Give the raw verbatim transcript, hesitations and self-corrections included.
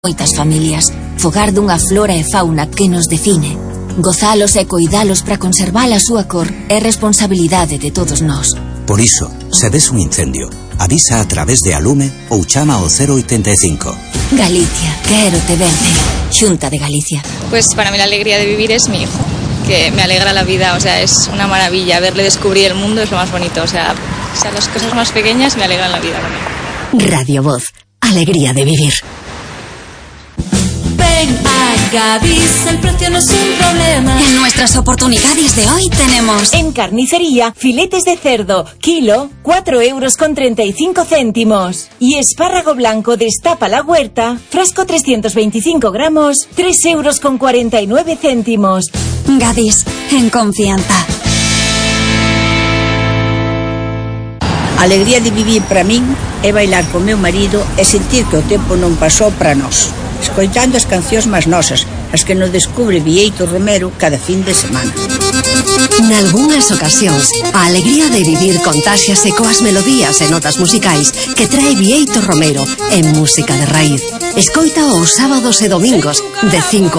moitas familias, fogar dunha flora e fauna que nos define. Gozalos e coidalos para conservar a súa cor é responsabilidade de todos nós. Por iso, se ves un incendio, avisa a través de Alume ou chama ao cero oitenta e cinco. Galicia, quero te verte. Xunta de Galicia. Pues para mí la alegría de vivir es mi hijo, que me alegra la vida, o sea, es una maravilla. Verle descubrir el mundo es lo más bonito, o sea, o sea las cosas más pequeñas me alegran la vida también. Radio Voz, alegría de vivir. Ven a Gadis, el precio no es un problema. En nuestras oportunidades de hoy tenemos... En carnicería, filetes de cerdo, kilo, cuatro euros con treinta y cinco céntimos. Y espárrago blanco destapa la huerta, frasco trescientos veinticinco gramos, tres euros con cuarenta y nueve céntimos. Gadis, en confianza. A alegría de vivir para min é bailar co meu marido e sentir que o tempo non pasou para nós, escoitando as cancións máis nosas, as que nos descubre Bieito Romero cada fin de semana. Nalgúnas ocasións, a alegría de vivir contáxiase coas melodías e notas musicais que trae Bieito Romero en música de raíz. Escoita os sábados e domingos de cinco